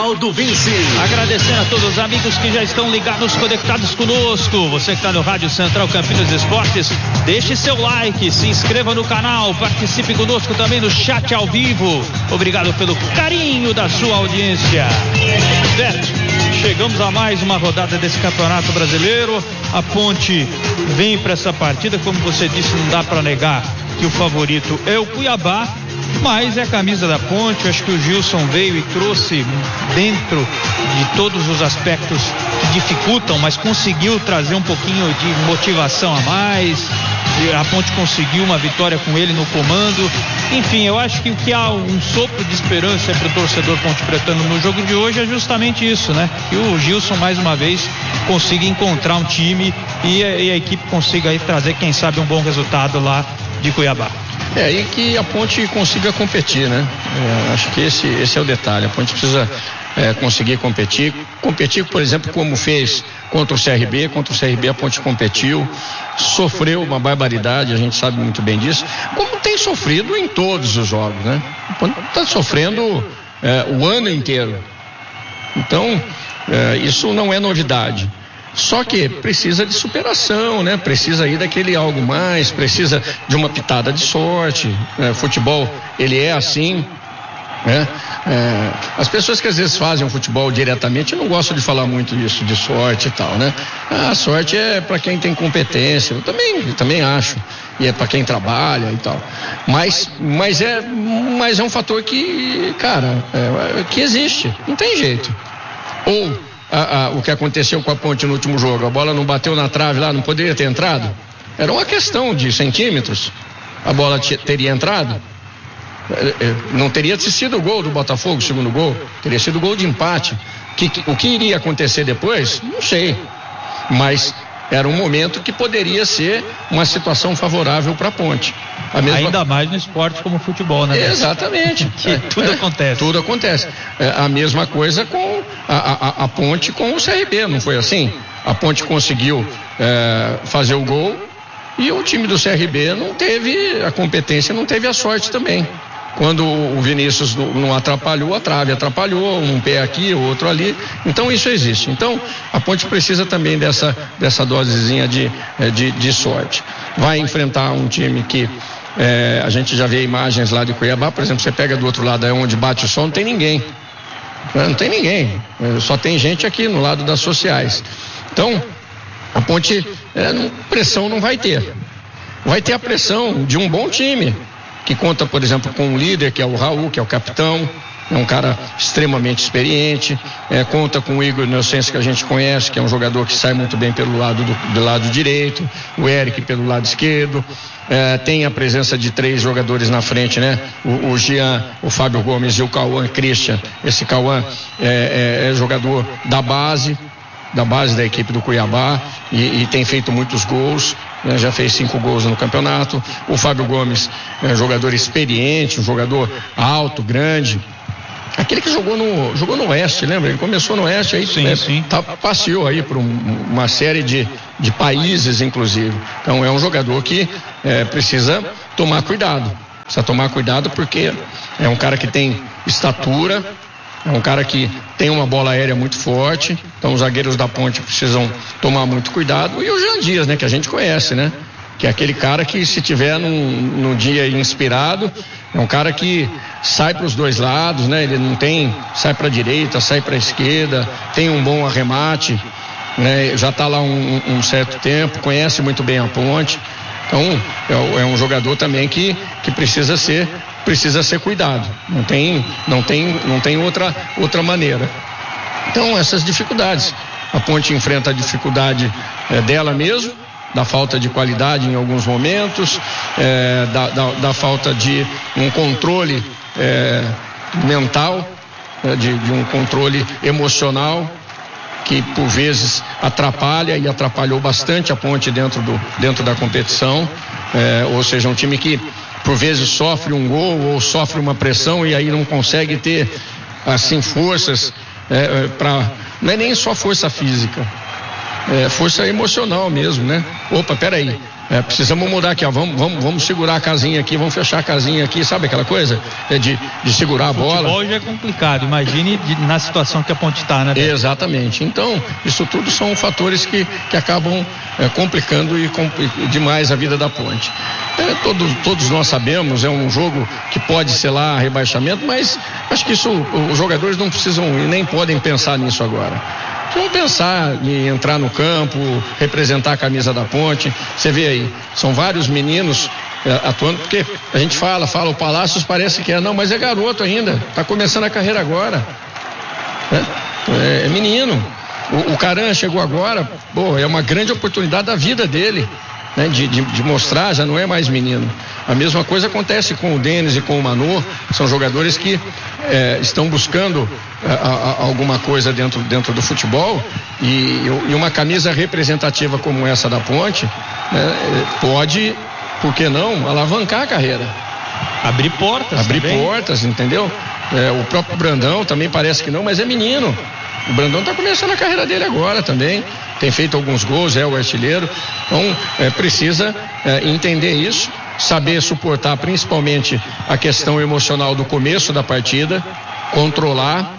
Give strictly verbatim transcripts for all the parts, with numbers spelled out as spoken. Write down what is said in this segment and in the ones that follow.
Ronaldo Vince. Agradecendo a todos os amigos que já estão ligados, conectados conosco. Você que está no Rádio Central Campinas Esportes, deixe seu like, se inscreva no canal, participe conosco também no chat ao vivo. Obrigado pelo carinho da sua audiência. Beto, chegamos a mais uma rodada desse Campeonato Brasileiro. A Ponte vem para essa partida, como você disse, não dá para negar que o favorito é o Cuiabá, mas é a camisa da Ponte. Eu acho que o Gilson veio e trouxe dentro de todos os aspectos que dificultam, mas conseguiu trazer um pouquinho de motivação a mais. A Ponte conseguiu uma vitória com ele no comando. Enfim, eu acho que o que há um sopro de esperança para o torcedor ponte-pretano no jogo de hoje é justamente isso, né? Que o Gilson mais uma vez consiga encontrar um time e a, e a equipe consiga aí trazer, quem sabe, um bom resultado lá de Cuiabá. É, e que a Ponte consiga competir, né? É, acho que esse, esse é o detalhe. A Ponte precisa é, conseguir competir. Competir, por exemplo, como fez contra o C R B. Contra o C R B a Ponte competiu, sofreu uma barbaridade, a gente sabe muito bem disso. Como tem sofrido em todos os jogos, né? A Ponte está sofrendo é, o ano inteiro. Então, é, isso não é novidade. Só que precisa de superação, né? Precisa aí daquele algo mais, precisa de uma pitada de sorte. É, futebol, ele é assim, né? É, as pessoas que às vezes fazem o futebol diretamente, eu não gosto de falar muito isso, de sorte e tal, né? A sorte é para quem tem competência, eu também, eu também acho, e é para quem trabalha e tal. Mas, mas, é, mas é um fator que, cara, é, que existe, não tem jeito. Ou A, a, o que aconteceu com a Ponte no último jogo, a bola não bateu na trave lá, não poderia ter entrado? Era uma questão de centímetros, a bola t- teria entrado, é, é, não teria sido o gol do Botafogo, o segundo gol, teria sido o gol de empate. Que, que, o que iria acontecer depois, não sei, mas era um momento que poderia ser uma situação favorável para a Ponte. A mesma... Ainda mais no esporte como o futebol, né? Exatamente. Que tudo é, acontece. Tudo acontece. É, a mesma coisa com a, a, a Ponte com o C R B, não foi assim? A Ponte conseguiu é, fazer o gol e o time do C R B não teve a competência, não teve a sorte também. Quando o Vinícius não atrapalhou, a trave atrapalhou, um pé aqui, o outro ali. Então isso existe. Então a Ponte precisa também dessa, dessa dosezinha de, de, de sorte. Vai enfrentar um time que é, a gente já vê imagens lá de Cuiabá, por exemplo, você pega do outro lado, é onde bate o sol, não tem ninguém. Não tem ninguém. Só tem gente aqui no lado das sociais. Então a Ponte, é, não, pressão não vai ter. Vai ter a pressão de um bom time, que conta, por exemplo, com um líder, que é o Raul, que é o capitão, é um cara extremamente experiente, é, conta com o Igor Inocêncio, que a gente conhece, que é um jogador que sai muito bem pelo lado do, do lado direito, o Eric pelo lado esquerdo, é, tem a presença de três jogadores na frente, né? O, o Jean, o Fábio Gomes e o Cauã Christian. Esse Cauã é, é, é jogador da base, da base da equipe do Cuiabá e, e tem feito muitos gols, né? Já fez cinco gols no campeonato. O Fábio Gomes é um jogador experiente, um jogador alto, grande, aquele que jogou no, jogou no Oeste, lembra? Ele começou no Oeste, aí sim, né, sim. Tá, passeou aí por um, uma série de, de países, inclusive. Então é um jogador que é, precisa tomar cuidado, precisa tomar cuidado porque é um cara que tem estatura, é um cara que tem uma bola aérea muito forte, então os zagueiros da Ponte precisam tomar muito cuidado. E o Jean Dias, né, que a gente conhece, né? Que é aquele cara que, se tiver num, num dia inspirado, é um cara que sai para os dois lados, né? Ele não tem, sai para a direita, sai para a esquerda, tem um bom arremate, né? Já está lá um, um certo tempo, conhece muito bem a Ponte. Então é, é um jogador também que, que precisa ser precisa ser cuidado. Não tem não tem não tem outra outra maneira. Então essas dificuldades, a Ponte enfrenta a dificuldade é, dela mesmo, da falta de qualidade em alguns momentos, é, da, da, da falta de um controle é, mental, é, de, de um controle emocional, que por vezes atrapalha e atrapalhou bastante a Ponte dentro, do, dentro da competição, é, ou seja, um time que por vezes sofre um gol ou sofre uma pressão e aí não consegue ter assim forças é, para, não é nem só força física, é força emocional mesmo, né? Opa, peraí, É, precisamos mudar aqui, ó, vamos, vamos, vamos segurar a casinha aqui, vamos fechar a casinha aqui, sabe aquela coisa? É de, de segurar a bola. O futebol já é complicado, imagine de, na situação que a Ponte está, né? Beto? Exatamente, então isso tudo são fatores que, que acabam é, complicando e, e demais a vida da Ponte. É, todo, todos nós sabemos, é um jogo que pode ser lá rebaixamento, mas acho que isso os jogadores não precisam e nem podem pensar nisso agora. Vamos pensar em entrar no campo, representar a camisa da Ponte. Você vê aí, são vários meninos é, atuando, porque a gente fala, fala, o Palácios parece que é, não, mas é garoto ainda, está começando a carreira agora. É, é menino. O, o Caran chegou agora, pô, é uma grande oportunidade da vida dele, né, de, de, de mostrar, já não é mais menino. A mesma coisa acontece com o Denis e com o Manu, são jogadores que é, estão buscando a, a, alguma coisa dentro, dentro do futebol e, e uma camisa representativa como essa da Ponte, né, pode, por que não, alavancar a carreira. Abrir portas. Abrir também. portas, entendeu? É, o próprio Brandão também parece que não, mas é menino. O Brandão está começando a carreira dele agora também, tem feito alguns gols, é o artilheiro, então é, precisa é, entender isso, saber suportar principalmente a questão emocional do começo da partida, controlar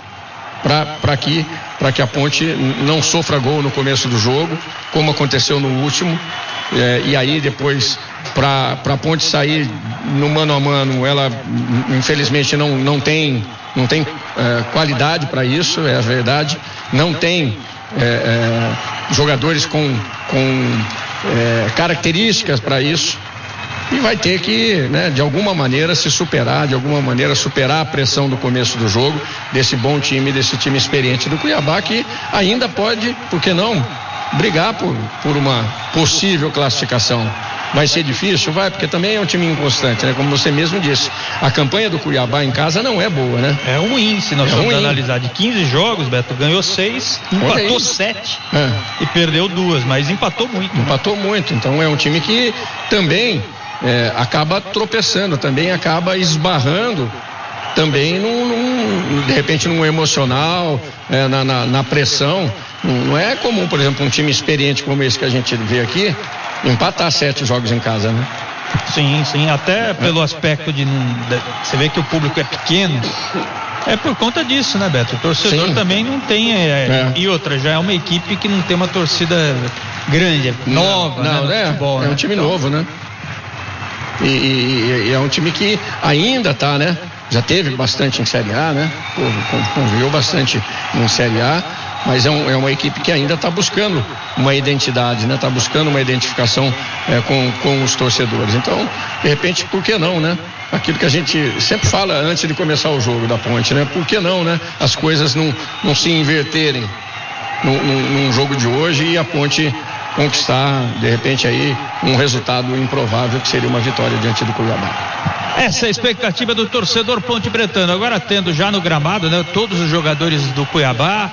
para que, para que a Ponte não sofra gol no começo do jogo, como aconteceu no último, é, e aí depois para a Ponte sair no mano a mano, ela infelizmente não, não tem não tem é, qualidade para isso, é a verdade, não tem é, é, jogadores com, com é, características para isso, e vai ter que, né, de alguma maneira se superar, de alguma maneira superar a pressão do começo do jogo, desse bom time, desse time experiente do Cuiabá, que ainda pode, por que não, brigar por, por uma possível classificação. Vai ser difícil? Vai, porque também é um time inconstante, né? Como você mesmo disse, a campanha do Cuiabá em casa não é boa, né? É ruim, se nós é formos ruim. analisar. De quinze jogos, Beto, ganhou seis, empatou sete é. e perdeu duas, mas empatou muito. Empatou né? muito, então é um time que também é, acaba tropeçando, também acaba esbarrando também num, num, de repente num emocional, é, na, na, na pressão. Não, não é comum, por exemplo, um time experiente como esse que a gente vê aqui empatar sete jogos em casa, né? Sim, sim, até pelo aspecto de, de você vê que o público é pequeno, é por conta disso, né, Beto? O torcedor sim. também não tem, é, é. E outra, já é uma equipe que não tem uma torcida grande, nova, não, né, no é, futebol, é né? um time então, novo, né? E, e, e é um time que ainda tá, né? Já teve bastante em Série A, né? Conviveu bastante em Série A, mas é, um, é uma equipe que ainda está buscando uma identidade, né? Está buscando uma identificação é, com, com os torcedores. Então, de repente, por que não, né? Aquilo que a gente sempre fala antes de começar o jogo da Ponte, né? Por que não, né? As coisas não, não se inverterem num, num, num jogo de hoje e a Ponte conquistar, de repente, aí um resultado improvável que seria uma vitória diante do Cuiabá. Essa é a expectativa do torcedor ponte pretano. Agora tendo já no gramado, né, todos os jogadores do Cuiabá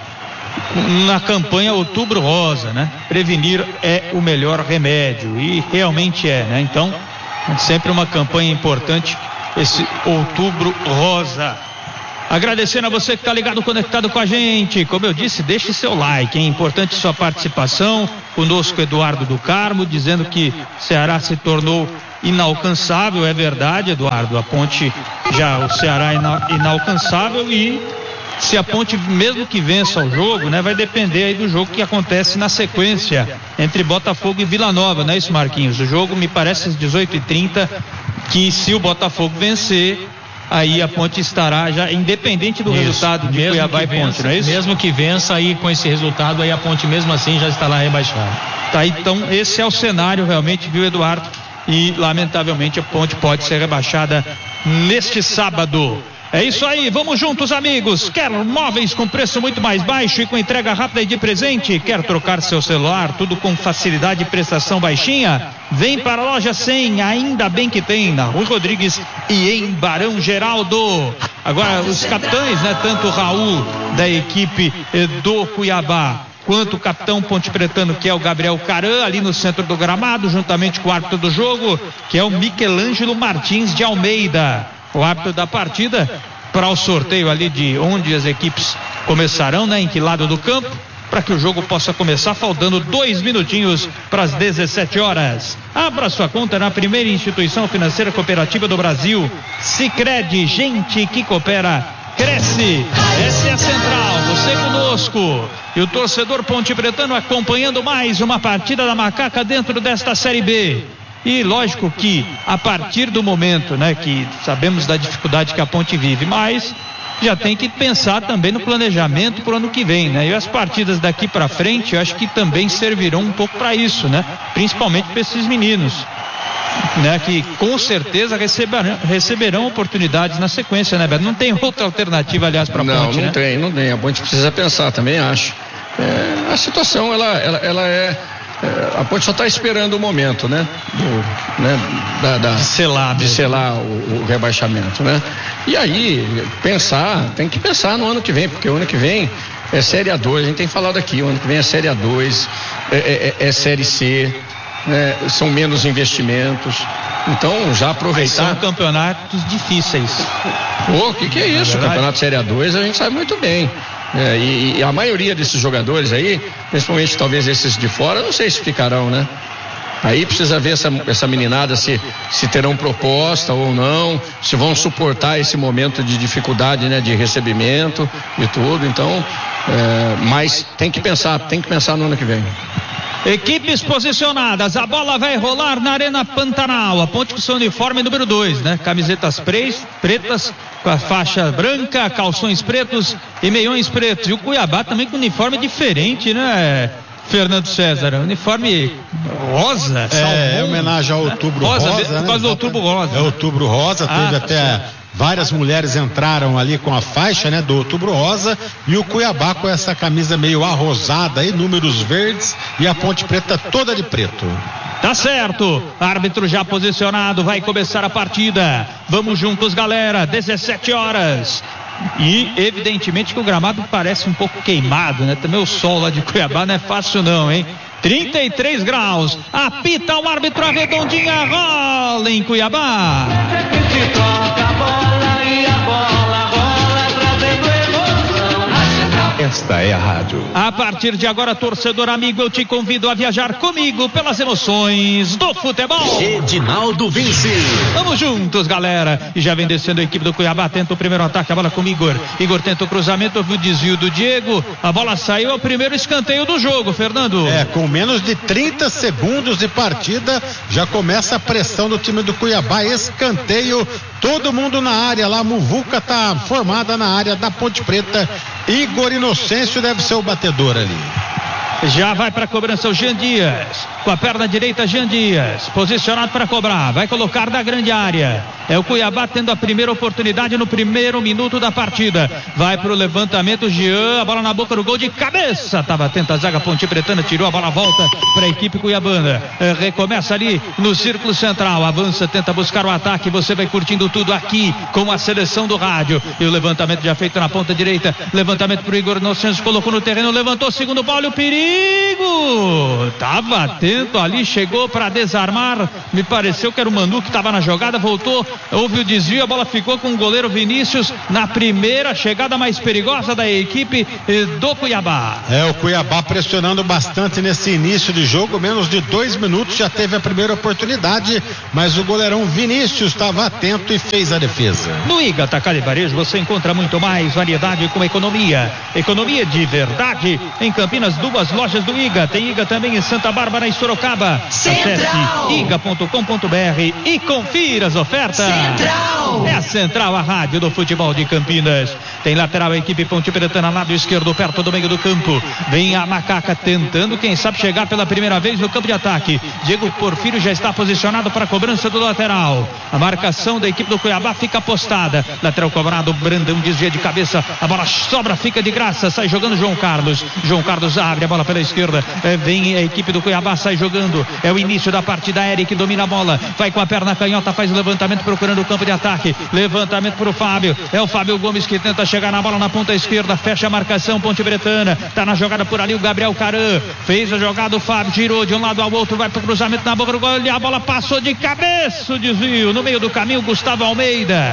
na campanha Outubro Rosa, né? Prevenir é o melhor remédio, e realmente é, né? Então, sempre uma campanha importante, esse Outubro Rosa. Agradecendo a você que está ligado, conectado com a gente. Como eu disse, deixe seu like, é importante sua participação. Conosco Eduardo do Carmo, dizendo que Ceará se tornou inalcançável. É verdade, Eduardo, a Ponte já, o Ceará é ina, inalcançável, e se a Ponte, mesmo que vença o jogo, né, vai depender aí do jogo que acontece na sequência entre Botafogo e Vila Nova, não é isso, Marquinhos? O jogo me parece às dezoito e trinta, que se o Botafogo vencer, aí a Ponte estará já independente do isso, resultado de Cuiabá e Ponte, não é isso? Mesmo que vença, aí com esse resultado, aí a Ponte mesmo assim já estará rebaixada. Tá, então esse é o cenário realmente, viu, Eduardo? E lamentavelmente a Ponte pode ser rebaixada neste sábado. É isso aí, vamos juntos, amigos. Quer móveis com preço muito mais baixo e com entrega rápida e de presente? Quer trocar seu celular, tudo com facilidade e prestação baixinha? Vem para a loja cem, ainda bem que tem, na Rui Rodrigues e em Barão Geraldo. Agora os capitães, né, tanto o Raul da equipe do Cuiabá quanto o capitão pontepretano, que é o Gabriel Caran, ali no centro do gramado, juntamente com o árbitro do jogo, que é o Michelangelo Martins de Almeida, o árbitro da partida, para o sorteio ali de onde as equipes começarão, né, em que lado do campo. para que o jogo possa começar, faltando dois minutinhos para as dezessete horas. Abra sua conta na primeira instituição financeira cooperativa do Brasil, Sicredi. Gente que coopera, cresce. Essa é a Central, você conosco e o torcedor pontepretano acompanhando mais uma partida da Macaca dentro desta Série B. E lógico que a partir do momento, né, que sabemos da dificuldade que a Ponte vive, mas já tem que pensar também no planejamento para o ano que vem, né? E as partidas daqui para frente, eu acho que também servirão um pouco para isso, né? Principalmente para esses meninos, né? Que com certeza receberão, receberão oportunidades na sequência, né, Beto? Não tem outra alternativa, aliás, para a Ponte, não, não né? tem, não tem. A Ponte precisa pensar, também acho. É, a situação, ela, ela, ela é... É, a Ponte só está esperando o momento, né? Do, né? Da, da, de selar, de selar o, o rebaixamento, né? E aí, pensar, tem que pensar no ano que vem, porque o ano que vem é Série A dois, a gente tem falado aqui, o ano que vem é Série A dois, é, é, é Série C, né? São menos investimentos. Então, já aproveitar. Mas são campeonatos difíceis. Pô, o que, que é isso? O campeonato Série A dois a gente sabe muito bem. É, e, e a maioria desses jogadores aí, principalmente talvez esses de fora, não sei se ficarão, né? Aí precisa ver essa, essa meninada se, se terão proposta ou não, se vão suportar esse momento de dificuldade, né? De recebimento e tudo. Então, é, mas tem que pensar, tem que pensar no ano que vem. Equipes posicionadas, a bola vai rolar na Arena Pantanal. A Ponte com seu uniforme número dois, né? Camisetas pretas, com a faixa branca, calções pretos e meiões pretos. E o Cuiabá também com uniforme diferente, né, Fernando César? Uniforme rosa. É, é homenagem ao Outubro Rosa, rosa né? Por causa do Outubro Rosa. É Outubro Rosa, teve ah, até... Várias mulheres entraram ali com a faixa, né, do Outubro Rosa, e o Cuiabá com essa camisa meio arrosada aí, números verdes, e a Ponte Preta toda de preto. Tá certo, árbitro já posicionado, vai começar a partida. Vamos juntos, galera, dezessete horas. E evidentemente que o gramado parece um pouco queimado, né? Também o sol lá de Cuiabá não é fácil não, hein? trinta e três graus, apita o árbitro, a redondinha rola em Cuiabá. Esta é a rádio. A partir de agora, torcedor amigo, eu te convido a viajar comigo pelas emoções do futebol. Edinaldo Vinci. Vamos juntos, galera. E já vem descendo a equipe do Cuiabá, tenta o primeiro ataque, a bola com o Igor. Igor tenta o cruzamento, houve o desvio do Diego. A bola saiu, é o primeiro escanteio do jogo, Fernando. É, com menos de trinta segundos de partida, já começa a pressão do time do Cuiabá. Escanteio, todo mundo na área lá. A muvuca tá formada na área da Ponte Preta. Igor Inocêncio deve ser o batedor ali. Já vai para a cobrança o Jean Dias, com a perna direita Jean Dias, posicionado para cobrar, vai colocar da grande área. É o Cuiabá tendo a primeira oportunidade no primeiro minuto da partida. Vai para o levantamento Jean, a bola na boca do gol de cabeça. Estava atenta a zaga pontepretana, tirou a bola, volta para a equipe cuiabana. É, recomeça ali no círculo central, avança, tenta buscar o ataque. Você vai curtindo tudo aqui com a seleção do rádio. E o levantamento já feito na ponta direita. Levantamento para o Igor Inocêncio, colocou no terreno, levantou, segundo bola, o perigo. Tava atento ali, chegou para desarmar. Me pareceu que era o Manu que estava na jogada, voltou, houve o desvio, a bola ficou com o goleiro Vinícius na primeira chegada mais perigosa da equipe do Cuiabá. É, o Cuiabá pressionando bastante nesse início de jogo, menos de dois minutos já teve a primeira oportunidade, mas o goleirão Vinícius estava atento e fez a defesa. No I G A Atacado e Varejo você encontra muito mais variedade com economia, economia de verdade. Em Campinas, duas lojas do I G A, tem I G A também em Santa Bárbara e Sorocaba. Central. Acesse i g a ponto com ponto b r e confira as ofertas. Central. É a Central, a rádio do futebol de Campinas. Tem lateral a equipe pontepretana, lado esquerdo, perto do meio do campo. Vem a Macaca tentando, quem sabe, chegar pela primeira vez no campo de ataque. Diego Porfírio já está posicionado para a cobrança do lateral. A marcação da equipe do Cuiabá fica postada. Lateral cobrado, Brandão desvia de cabeça. A bola sobra, fica de graça. Sai jogando João Carlos. João Carlos abre a bola pela esquerda. É, vem a equipe do Cuiabá, sai jogando. É o início da partida. Eric domina a bola. Vai com a perna canhota, faz o levantamento procurando o campo de ataque. Levantamento para o Fábio. É o Fábio Gomes que tenta chegar na bola na ponta esquerda. Fecha a marcação pontepretana. Tá na jogada por ali o Gabriel Caran. Fez a jogada o Fábio. Girou de um lado ao outro. Vai pro cruzamento na boca do gol. A bola passou de cabeça. O desvio no meio do caminho. Gustavo Almeida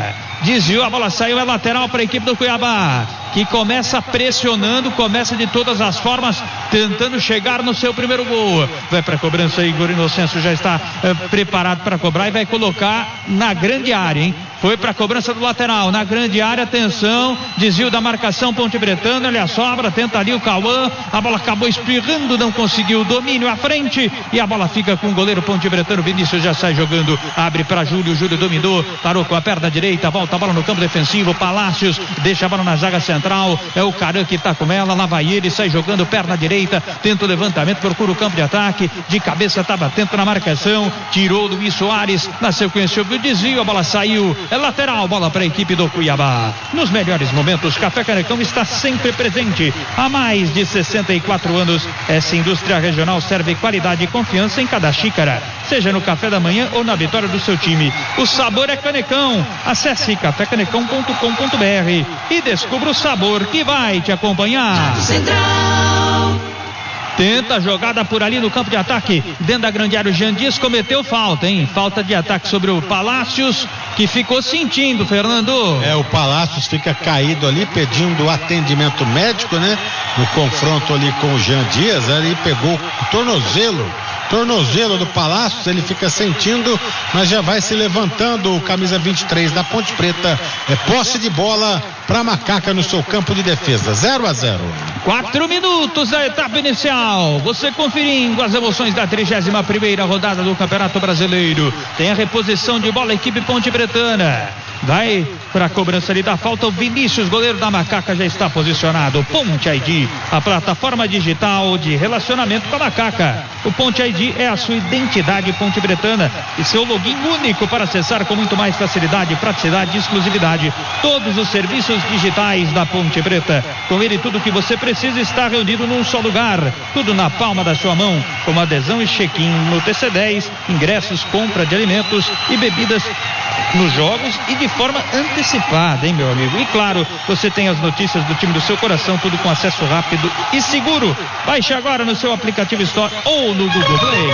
desviou, a bola saiu, é lateral para a equipe do Cuiabá, que começa pressionando, começa de todas as formas, tentando chegar no seu primeiro gol. Vai para a cobrança aí, Igor Inocêncio já está eh, preparado para cobrar e vai colocar na grande área, hein? Foi para a cobrança do lateral, na grande área, atenção, desvio da marcação, Ponte Pretana, ele a sobra, tenta ali o Cauã, a bola acabou espirrando, não conseguiu o domínio à frente, e a bola fica com o goleiro Ponte Pretano, Vinícius já sai jogando, abre para Júlio, Júlio dominou, parou com a perna direita, volta a bola no campo defensivo, Palácios, deixa a bola na zaga central, é o Caran que está com ela, lá vai ele, sai jogando, perna direita, tenta o levantamento, procura o campo de ataque, de cabeça estava atento na marcação, tirou o Luiz Soares, na sequência o desvio, a bola saiu, é lateral, bola para a equipe do Cuiabá. Nos melhores momentos, Café Canecão está sempre presente. Há mais de sessenta e quatro anos, essa indústria regional serve qualidade e confiança em cada xícara, seja no café da manhã ou na vitória do seu time. O sabor é Canecão. Acesse café canecão ponto com ponto b r e descubra o sabor que vai te acompanhar. Central. Tenta a jogada por ali no campo de ataque, dentro da grande área, o Jean Dias cometeu falta, hein? Falta de ataque sobre o Palácios, que ficou sentindo, Fernando. É, o Palácios fica caído ali, pedindo atendimento médico, né? No confronto ali com o Jean Dias, ali pegou o tornozelo. Tornozelo do Palácios, ele fica sentindo, mas já vai se levantando o camisa vinte e três da Ponte Preta. É posse de bola para Macaca no seu campo de defesa. zero a zero. Quatro minutos da etapa inicial. Você conferindo as emoções da trigésima primeira rodada do Campeonato Brasileiro. Tem a reposição de bola, a equipe Ponte Pretana. Vai para a cobrança ali da falta. O Vinícius, goleiro da Macaca, já está posicionado. Ponte I D, a plataforma digital de relacionamento com a Macaca. O Ponte I D é a sua identidade Ponte Pretana e seu login único para acessar com muito mais facilidade, praticidade e exclusividade todos os serviços digitais da Ponte Preta. Com ele, tudo que você precisa está reunido num só lugar. Tudo na palma da sua mão, como adesão e check-in no T C dez, ingressos, compra de alimentos e bebidas nos jogos e de forma antecipada, hein, meu amigo? E claro, você tem as notícias do time do seu coração, tudo com acesso rápido e seguro. Baixe agora no seu aplicativo Store ou no Google Play.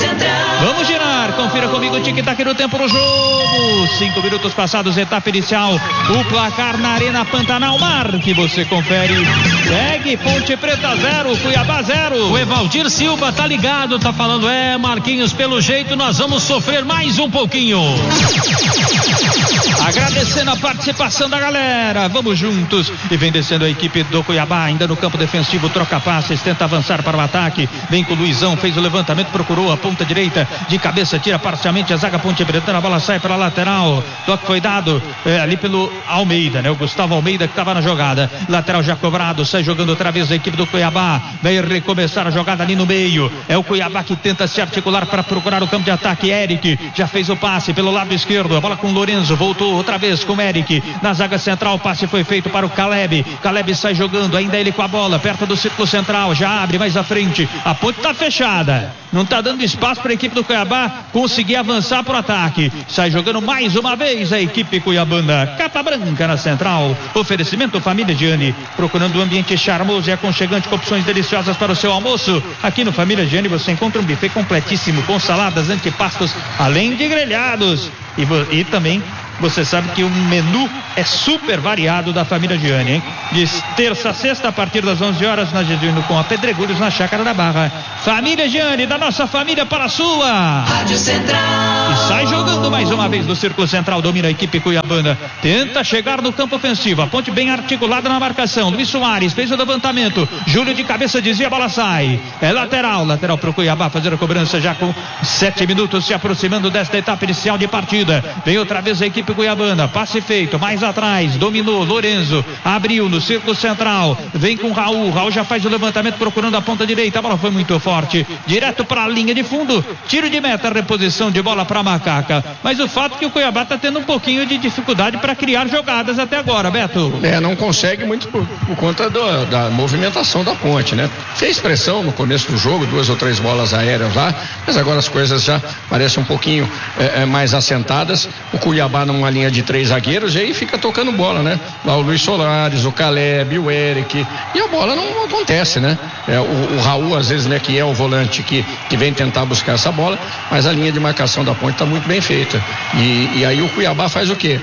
Vamos girar, confira comigo o tic-tac do tempo no jogo. Cinco minutos passados, etapa inicial. O placar na Arena Pantanal, Mar, que você confere. Segue Ponte Preta zero, Cuiabá zero. O Evaldir Silva tá ligado, tá falando, é, Marquinhos, pelo jeito nós vamos sofrer mais um pouquinho. Agradecendo a participação da galera, vamos juntos. E vem descendo a equipe do Cuiabá, ainda no campo defensivo, troca passes, tenta avançar para o ataque. Vem com o Luizão, fez o levantamento, procurou a ponta direita, de cabeça, tira parcialmente a zaga Ponte Pretana, a bola sai para a lateral. Toque foi dado é, ali pelo Almeida, né? O Gustavo Almeida que estava na jogada. Lateral já cobrado, sai jogando outra vez a equipe do Cuiabá. Vai recomeçar a jogada ali no meio. É o Cuiabá que tenta se articular para procurar o campo de ataque. Eric já fez o passe pelo lado esquerdo, a bola com o Lorenzo, voltou outra vez com o Eric. Na zaga central, o passe foi feito para o Caleb. Caleb sai jogando, ainda ele com a bola, perto do círculo central, já abre mais à frente. A ponte está fechada, não está dando espaço para a equipe do Cuiabá conseguir avançar para o ataque. Sai jogando mais uma vez a equipe cuiabana. Capa branca na central. Oferecimento Família Gianni, procurando um ambiente charmoso e aconchegante com opções deliciosas para o seu almoço. Aqui no Família Gianni você encontra um buffet completíssimo com saladas, antepastos, além de grelhados. E, e também você sabe que o menu é super variado da Família Gianni, hein? De terça a sexta, a partir das onze horas, nós indo com a Pedregulhos na Chácara da Barra. Família Gianni, da nossa família para a sua. Rádio Central. E sai jogando mais uma vez no círculo central, domina a equipe cuiabana. Tenta chegar no campo ofensivo, a ponte bem articulada na marcação. Luiz Soares fez o levantamento. Júlio de cabeça dizia, a bola sai. É lateral, lateral para o Cuiabá fazer a cobrança já com sete minutos se aproximando desta etapa inicial de partida. Vem outra vez a equipe cuiabana, passe feito, mais atrás, dominou, Lorenzo, abriu no círculo central, vem com Raul, Raul já faz o levantamento procurando a ponta direita, a bola foi muito forte, direto para a linha de fundo, tiro de meta, reposição de bola para Macaca, mas o fato é que o Cuiabá está tendo um pouquinho de dificuldade para criar jogadas até agora, Beto. É, não consegue muito por, por conta do, da movimentação da ponte, né? Fez pressão no começo do jogo, duas ou três bolas aéreas lá, mas agora as coisas já parecem um pouquinho é, é, mais assentadas. O Cuiabá numa linha de três zagueiros e aí fica tocando bola, né? Lá o Luiz Soares, o Caleb, o Eric, e a bola não acontece, né? É, o, o Raul, às vezes, né, que é o volante que, que vem tentar buscar essa bola, mas a linha de marcação da ponte está muito bem feita. E, e aí o Cuiabá faz o quê?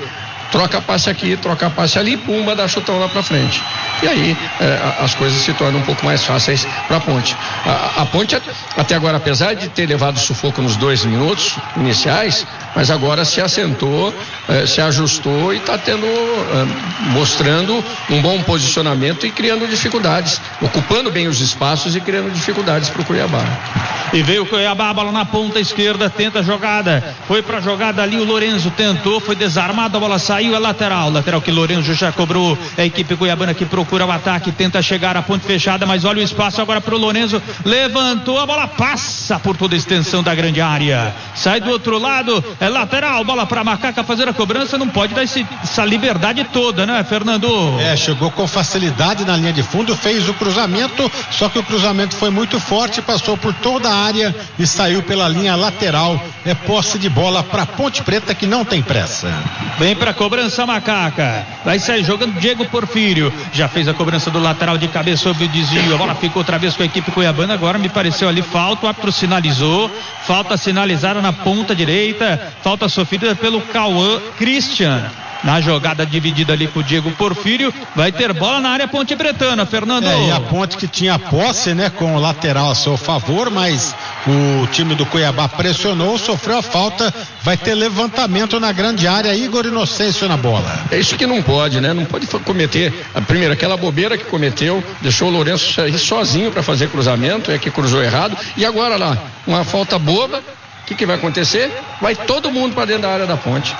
troca passe aqui, troca passe ali, pumba, dá chutão lá pra frente. E aí é, as coisas se tornam um pouco mais fáceis para a Ponte. A, a Ponte até agora, apesar de ter levado sufoco nos dois minutos iniciais, mas agora se assentou, é, se ajustou e está tendo, é, mostrando um bom posicionamento e criando dificuldades, ocupando bem os espaços e criando dificuldades para o Cuiabá. E veio o Cuiabá, a bola na ponta esquerda, tenta a jogada, foi pra jogada ali, o Lourenço tentou, foi desarmado, a bola saiu, é lateral, lateral que Lourenço já cobrou, é a equipe cuiabana que procura o ataque, tenta chegar à ponte fechada, mas olha o espaço agora pro Lourenço, levantou, a bola passa por toda a extensão da grande área, sai do outro lado, é lateral, bola pra Macaca fazer a cobrança, não pode dar esse, essa liberdade toda, né, Fernando? É, chegou com facilidade na linha de fundo, fez o cruzamento, só que o cruzamento foi muito forte, passou por toda a área e saiu pela linha lateral. É posse de bola para Ponte Preta, que não tem pressa. Vem para cobrança Macaca, vai sair jogando Diego Porfírio, já fez a cobrança do lateral de cabeça sobre o desvio, a bola ficou outra vez com a equipe cuiabana, agora me pareceu ali falta, o árbitro sinalizou, falta sinalizada na ponta direita, falta sofrida pelo Cauã Christian. Na jogada dividida ali com o Diego Porfírio, vai ter bola na área Ponte Pretana, Fernando. É, e a Ponte que tinha posse, né, com o lateral a seu favor, mas o time do Cuiabá pressionou, sofreu a falta, vai ter levantamento na grande área, Igor Inocêncio na bola. É isso que não pode, né? Não pode cometer, a primeira, aquela bobeira que cometeu, deixou o Lourenço sair sozinho para fazer cruzamento, é que cruzou errado, e agora lá, uma falta boba, o que que vai acontecer? Vai todo mundo para dentro da área da Ponte.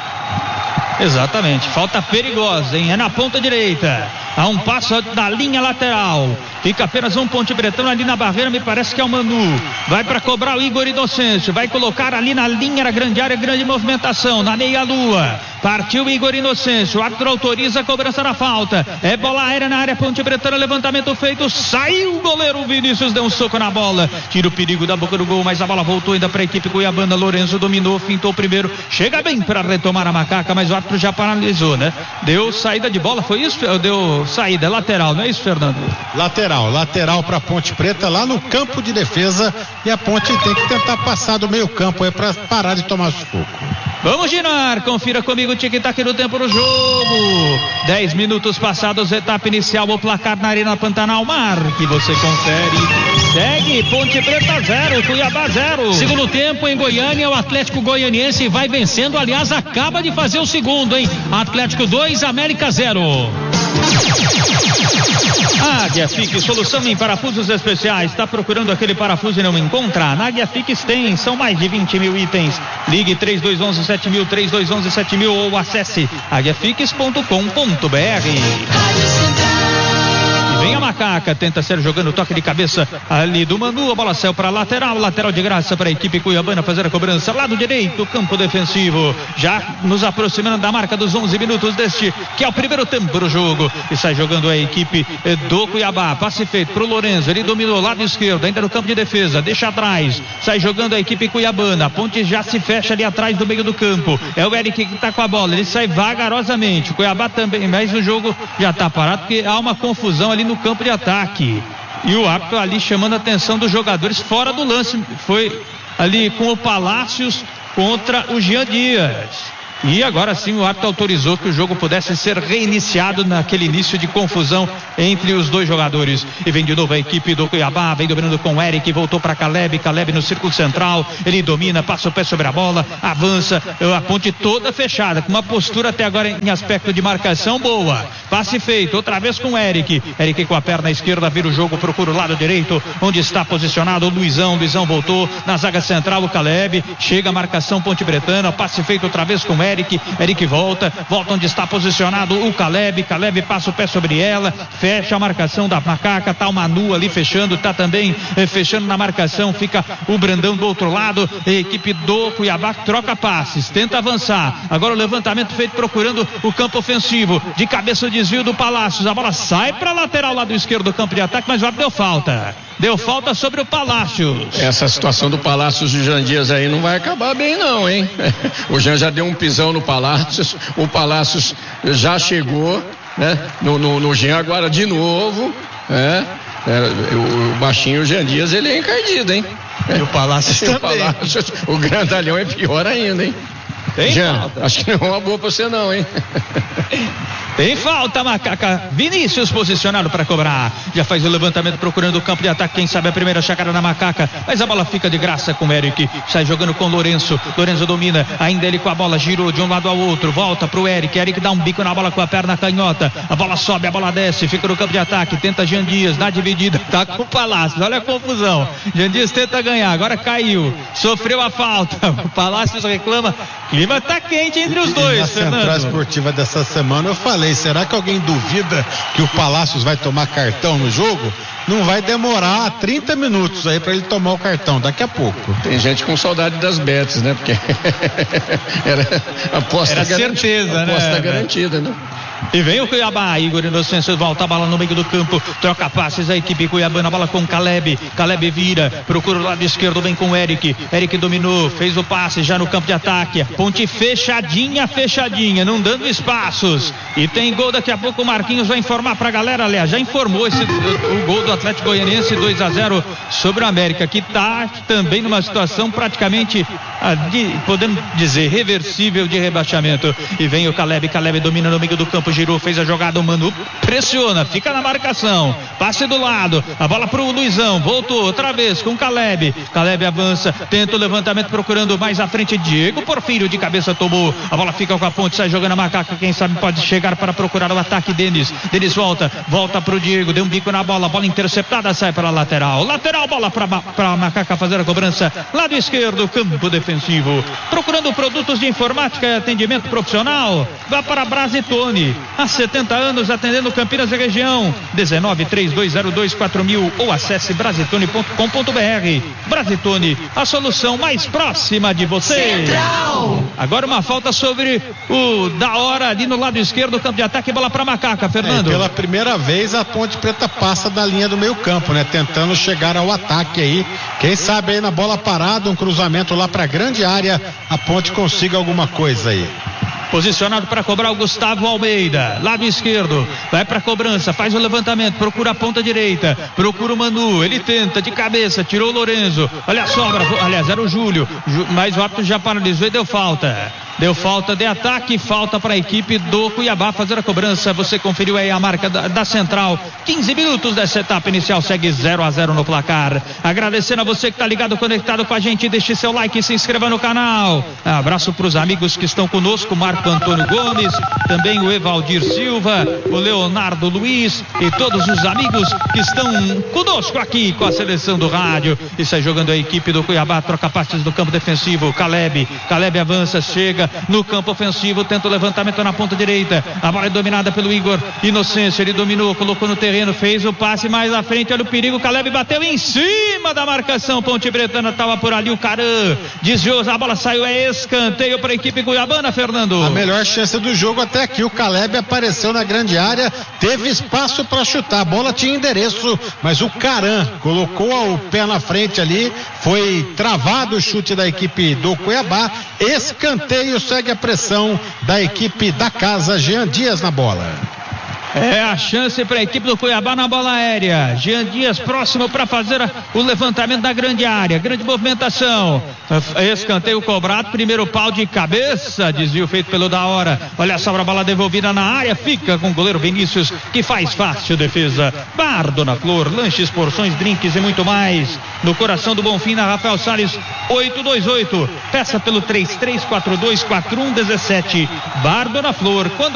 Exatamente, falta perigosa, hein? É na ponta direita, a um passo da linha lateral, fica apenas um Ponte Pretano ali na barreira, me parece que é o Manu, vai para cobrar o Igor Inocêncio, vai colocar ali na linha da grande área, grande movimentação, na meia lua, partiu o Igor Inocêncio, o árbitro autoriza a cobrança da falta, é bola aérea na área Ponte Pretano, levantamento feito, saiu o goleiro Vinícius, deu um soco na bola, tira o perigo da boca do gol, mas a bola voltou ainda para a equipe cuiabana, Lourenço dominou, fintou o primeiro, chega bem para retomar a Macaca, mas o árbitro já paralisou, né? Deu saída de bola, foi isso? Deu saída, lateral, não é isso, Fernando? Lateral, lateral para Ponte Preta, lá no campo de defesa, e a Ponte tem que tentar passar do meio campo aí para parar de tomar sufoco. Vamos girar, confira comigo o tic-tac do tempo no jogo. dez minutos passados, etapa inicial, o placar na Arena Pantanal, Mar, que você confere. Segue, Ponte Preta zero, Cuiabá zero. Segundo tempo em Goiânia, o Atlético Goianiense vai vencendo, aliás, acaba de fazer o segundo, hein? Atlético dois, América zero. Águia Fix, solução em parafusos especiais. Está procurando aquele parafuso e não encontra? Na Águia Fix tem, são mais de vinte mil itens. Ligue três dois um um sete mil, três dois um um sete mil ou acesse águia fix ponto com ponto b r. Vem a Macaca, tenta ser jogando toque de cabeça ali do Manu, a bola saiu para lateral, lateral de graça para a equipe cuiabana fazer a cobrança, lado direito, campo defensivo, já nos aproximando da marca dos onze minutos deste, que é o primeiro tempo do jogo, e sai jogando a equipe do Cuiabá, passe feito pro Lourenço, ele dominou lado esquerdo, ainda no campo de defesa, deixa atrás, sai jogando a equipe cuiabana, a Ponte já se fecha ali atrás do meio do campo, é o Eric que está com a bola, ele sai vagarosamente, o Cuiabá também, mas o jogo já está parado, porque há uma confusão ali no campo de ataque, e o árbitro ali chamando a atenção dos jogadores fora do lance, foi ali com o Palácios contra o Jean Dias. E agora sim o árbitro autorizou que o jogo pudesse ser reiniciado naquele início de confusão entre os dois jogadores. E vem de novo a equipe do Cuiabá, vem dominando com o Eric, voltou para Caleb, Caleb no círculo central, ele domina, passa o pé sobre a bola, avança, a Ponte toda fechada, com uma postura até agora em aspecto de marcação boa. Passe feito, outra vez com o Eric, Eric com a perna esquerda, vira o jogo, procura o lado direito, onde está posicionado o Luizão, Luizão voltou, na zaga central o Caleb, chega a marcação Ponte Pretana, passe feito outra vez com o Eric, Eric, Eric volta, volta onde está posicionado o Caleb, Caleb passa o pé sobre ela, fecha a marcação da Macaca, tá o Manu ali fechando, tá também eh, fechando na marcação, fica o Brandão do outro lado, a equipe do Cuiabá troca passes, tenta avançar, agora o levantamento feito procurando o campo ofensivo, de cabeça o desvio do Palácios, a bola sai para lateral lado esquerdo do campo de ataque, mas o árbitro deu falta. Deu falta sobre o Palácios. Essa situação do Palácios de Jean Dias aí não vai acabar bem não, hein? O Jean já deu um pisão no Palácios, o Palácios já chegou, né? No, no, no Jean agora de novo, né? É, o, o baixinho Jean Dias, ele é encardido, hein? E o Palácios também. O Palácios, o grandalhão é pior ainda, hein? Tem Jean, falta. acho que não é uma boa pra você não, hein? Tem falta, Macaca. Vinícius posicionado para cobrar. Já faz o levantamento procurando o campo de ataque. Quem sabe a primeira chacada na Macaca. Mas a bola fica de graça com o Eric. Sai jogando com o Lourenço. Lourenço domina. Ainda ele com a bola. Girou de um lado ao outro. Volta pro Eric. Eric dá um bico na bola com a perna canhota. A bola sobe, a bola desce. Fica no campo de ataque. Tenta Jean Dias. Dá dividida. Tá com o Palácios. Olha a confusão. Jean Dias tenta ganhar. Agora caiu. Sofreu a falta. O Palácios reclama. Clima tá quente entre os dois. E na Fernando. Central Esportiva dessa semana eu falei, será que alguém duvida que o Palácios vai tomar cartão no jogo? Não vai demorar trinta minutos aí para ele tomar o cartão, daqui a pouco. Tem gente com saudade das bets, né? Porque era aposta Era garantida, certeza, aposta né? garantida, né? E vem o Cuiabá, Igor Inocêncio volta a bola no meio do campo, troca passes a equipe cuiabana, bola com Caleb, Caleb vira, procura o lado esquerdo, vem com o Eric, Eric dominou, fez o passe já no campo de ataque, ponte fechadinha, fechadinha, não dando espaços, e tem gol daqui a pouco. O Marquinhos vai informar pra galera, aliás, já informou esse, o gol do Atlético Goianiense, dois a zero sobre o América, que tá também numa situação praticamente, de, podemos dizer, reversível de rebaixamento. E vem o Caleb, Caleb domina no meio do campo, girou, fez a jogada, o Manu pressiona, fica na marcação, passe do lado, a bola pro Luizão, voltou outra vez com Caleb, Caleb avança, tenta o levantamento procurando mais à frente, Diego Porfírio de cabeça tomou, a bola fica com a ponte, sai jogando a Macaca, quem sabe pode chegar para procurar o ataque. Denis, Denis volta, volta pro Diego, deu um bico na bola, bola interceptada, sai para a lateral, lateral, bola para a Macaca fazer a cobrança, lado esquerdo, campo defensivo, procurando produtos de informática e atendimento profissional, vá para a Brasitone, há setenta anos atendendo Campinas e região. dezenove, trinta e dois zero dois, quatro mil ou acesse brasitone ponto com ponto br. Brasitone, a solução mais próxima de você. Central. Agora uma falta sobre o da hora ali no lado esquerdo, campo de ataque, bola para Macaca, Fernando. É, pela primeira vez a Ponte Preta passa da linha do meio campo, né? Tentando chegar ao ataque aí. Quem sabe aí na bola parada, um cruzamento lá para a grande área, a Ponte consiga alguma coisa aí. Posicionado para cobrar o Gustavo Almeida, lado esquerdo, vai para a cobrança, faz o levantamento, procura a ponta direita, procura o Manu, ele tenta de cabeça, tirou o Lorenzo, olha a sobra, aliás era o Júlio, mas o árbitro já paralisou e deu falta. Deu falta de ataque, falta para a equipe do Cuiabá fazer a cobrança. Você conferiu aí a marca da, da Central. quinze minutos dessa etapa inicial, segue zero a zero no placar. Agradecendo a você que está ligado, conectado com a gente. Deixe seu like e se inscreva no canal. Abraço para os amigos que estão conosco, Marco Antônio Gomes, também o Evaldir Silva, o Leonardo Luiz e todos os amigos que estão conosco aqui com a seleção do rádio. E sai jogando a equipe do Cuiabá, troca passes do campo defensivo. Caleb, Caleb avança, chega no campo ofensivo, tenta o levantamento na ponta direita, a bola é dominada pelo Igor Inocêncio, ele dominou, colocou no terreno, fez o passe mais à frente, olha o perigo, Caleb bateu em cima da marcação, Ponte Pretana estava por ali, o Caran desviou, a bola saiu, é escanteio para a equipe cuiabana, Fernando. A melhor chance do jogo até aqui, o Caleb apareceu na grande área, teve espaço para chutar, a bola tinha endereço, mas o Caran colocou o pé na frente ali, foi travado o chute da equipe do Cuiabá, escanteio, segue a pressão da equipe da casa, Jean Dias na bola. É a chance para a equipe do Cuiabá na bola aérea. Jean Dias próximo para fazer a, o levantamento da grande área. Grande movimentação. Escanteio cobrado. Primeiro pau de cabeça. Desvio feito pelo da hora. Olha só, a bola devolvida na área. Fica com o goleiro Vinícius, que faz fácil defesa. Bar Dona Flor, lanches, porções, drinks e muito mais. No coração do Bonfim, na Rafael Salles oito dois oito. Peça pelo três três quatro dois quatro um um sete. Bar Dona Flor. Quando